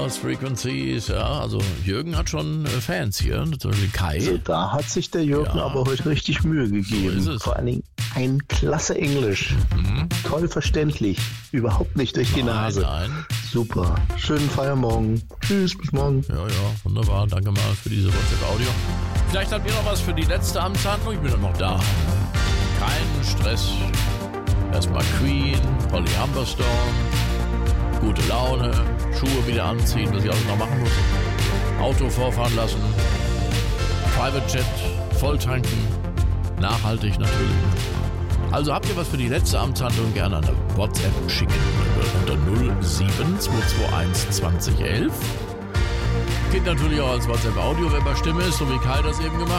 Lost Frequencies, ja, also Jürgen hat schon Fans hier, natürlich Kai. Also da hat sich der Jürgen aber heute richtig Mühe gegeben. So ist es. Vor allen Dingen ein klasse Englisch. Toll verständlich. Überhaupt nicht durch die Nase. Nein. Super. Schönen Feiermorgen. Tschüss, bis morgen. Ja, wunderbar. Danke mal für diese WhatsApp-Audio. Vielleicht habt ihr noch was für die letzte Amtshandlung. Ich bin dann noch da. Keinen Stress. Erstmal Queen, Holly Humberstone. Gute Laune. Schuhe wieder anziehen, was ich alles noch machen muss. Auto vorfahren lassen. Private Jet voll tanken. Nachhaltig natürlich. Also habt ihr was für die letzte Amtshandlung, gerne an der WhatsApp schicken unter 07221 2011. Geht natürlich auch als WhatsApp-Audio, wenn bei Stimme ist, so wie Kai das eben gemacht